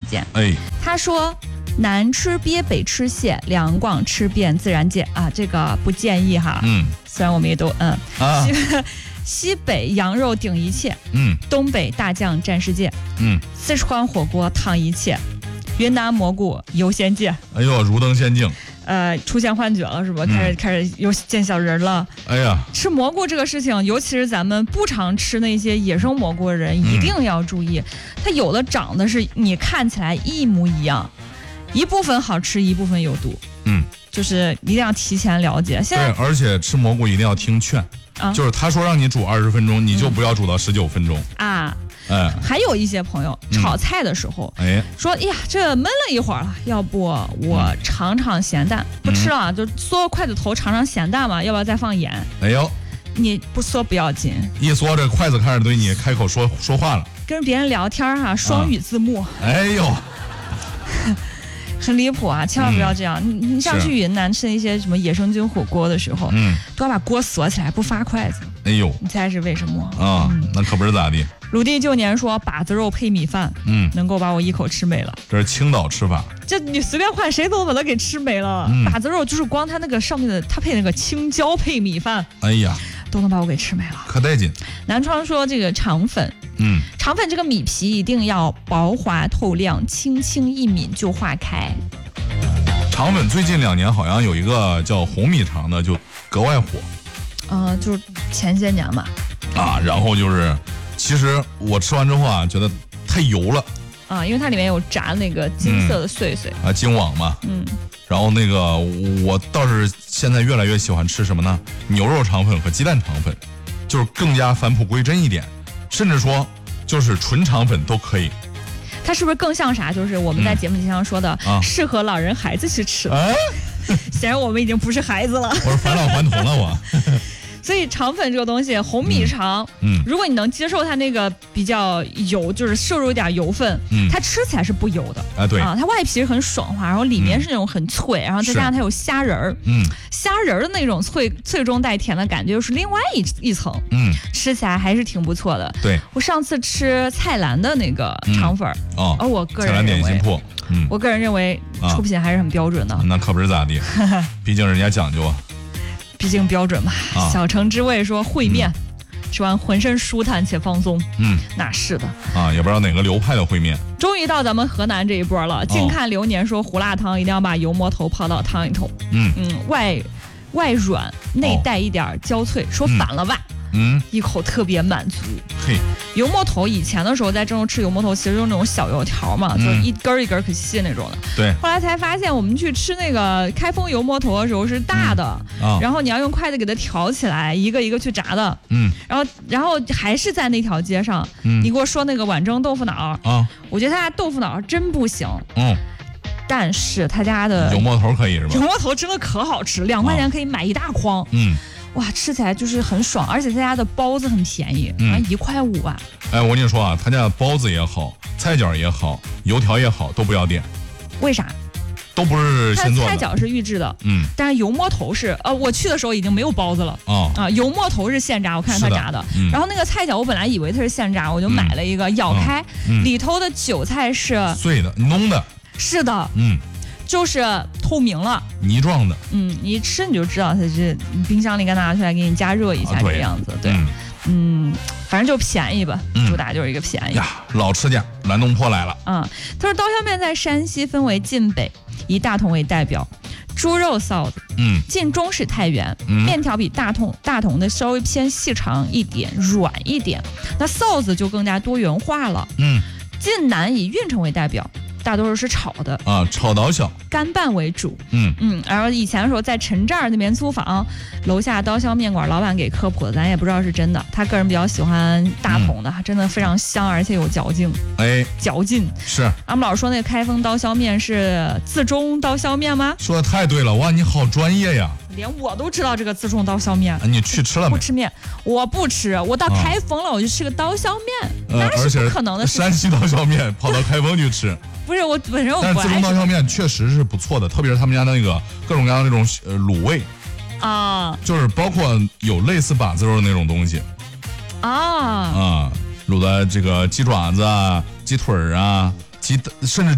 见。 哎， 他说南吃鳖北吃蟹，两广吃遍自然界啊，这个不建议哈。虽然我们也都西北羊肉顶一切，东北大酱蘸世界，四川火锅烫一切，云南蘑菇游仙界。 哎呦，如登仙境。 出现幻觉了是吧？开始有见小人了。 哎呀， 吃蘑菇这个事情，尤其是咱们不常吃那些野生蘑菇的人，一定要注意。它有的长得是你看起来一模一样，一部分好吃，一部分有毒。就是一定要提前了解。现在对，而且吃蘑菇一定要听劝，就是他说让你煮20分钟，你就不要煮到19分钟啊。还有一些朋友炒菜的时候，说，哎呀，这焖了一会儿了，要不我尝尝咸淡？不吃了，就嗦筷子头尝尝咸淡嘛，要不要再放盐？ 哎呦， 你不嗦不要紧， 一嗦这筷子开始对你开口说话了， 跟别人聊天哈，双语字幕。 哎呦。 很离谱啊！千万不要这样。你像去云南吃一些什么野生菌火锅的时候，都要把锅锁起来，不发筷子。 哎呦， 你猜是为什么啊？那可不是咋地。 鲁地旧年说把子肉配米饭，能够把我一口吃没了。 这是青岛吃法。 这你随便换谁都把它给吃没了。把子肉就是光它那个上面的，它配那个青椒配米饭， 哎呀， 都能把我给吃没了， 可带劲。 南川说这个肠粉。肠粉这个米皮一定要薄滑透亮，轻轻一抿就化开。 肠粉最近2年好像有一个叫红米肠的就格外火， 就是前些年嘛。 然后就是，其实我吃完之后啊，觉得太油了。 因为它里面有炸那个金色的碎碎。 金网嘛。然后那个我倒是现在越来越喜欢吃什么呢？牛肉肠粉和鸡蛋肠粉，就是更加返璞归真一点。甚至说，就是纯肠粉都可以。 它是不是更像啥？就是我们在节目经常说的，适合老人孩子去吃。显然我们已经不是孩子了。 我是返老还童了我。 所以肠粉这个东西，红米肠，如果你能接受它那个比较油，就是摄入一点油分，它吃起来是不油的。 对它外皮是很爽滑，然后里面是那种很脆，然后再加上它有虾仁儿，虾仁儿的那种脆中带甜的感觉，又是另外一层，吃起来还是挺不错的。 对， 我上次吃菜篮的那个肠粉，我个人认为，我个人认为出品还是很标准的。 那可不是咋地，毕竟人家讲究啊。 毕竟标准嘛。小城之味说烩面，吃完浑身舒坦且放松。那是的也不知道哪个流派的烩面。 终于到咱们河南这一波了。近看流年说胡辣汤一定要把油馍头泡到汤里头，外软内带一点焦脆，说反了吧。一口特别满足。油馍头以前的时候在郑州吃油馍头，其实就是那种小油条嘛，就一根一根可细那种的。 对。 后来才发现，我们去吃那个开封油馍头的时候是大的，然后你要用筷子给它挑起来，一个一个去炸的。然后还是在那条街上，你给我说那个碗蒸豆腐脑我觉得他家豆腐脑真不行。但是他家的油馍头可以是吧？ 油馍头真的可好吃，2块钱可以买一大筐。哇，吃起来就是很爽，而且他家的包子很便宜，1块5吧。 我跟你说啊，他家的包子也好，菜饺也好，油条也好，都不要点。 为啥？ 都不是现做的。 菜饺是预制的，但是油馍头是，我去的时候已经没有包子了。油馍头是现炸，我看着他炸的。然后那个菜饺我本来以为它是现炸，我就买了一个，咬开，里头的韭菜是碎的、浓的。 是的，就是透明了， 泥状的。 你一吃你就知道它是冰箱里给拿出来给你加热一下这个样子。对，反正就便宜吧，主打就是一个便宜呀。老吃家蓝东坡来了。 他说刀削面在山西分为晋北，以大同为代表，猪肉臊子。晋中是太原，面条比大同的稍微偏细长一点，软一点。那臊子就更加多元化了。晋南以运城为代表。大多数是炒的炒刀削干拌为主。然后以前的时候在陈寨那边租房，楼下刀削面馆老板给科普的，咱也不知道是真的。他个人比较喜欢大同的，真的非常香，而且有嚼劲。嚼劲是。 俺们老说那个开封刀削面是自中刀削面吗？ 说的太对了，哇，你好专业呀！ 连我都知道这个自中刀削面。 你去吃了没？ 不吃面，我不吃。我到开封了，我就吃个刀削面，那是不可能的事情。 山西刀削面跑到开封去吃。 不是我本身我不爱吃。 但是自中刀削面确实是不错的，特别是他们家那个各种各样的那种卤味就是包括有类似把子肉的那种东西卤的这个鸡爪子啊、鸡腿啊、甚至